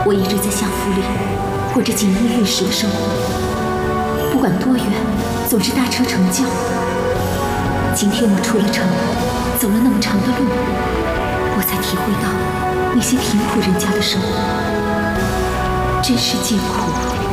我一直在相府里过着锦衣玉食的生活，不管多远，总是搭车成轿。今天我出了城，走了那么长的路，我才体会到那些贫苦人家的生活真是艰苦。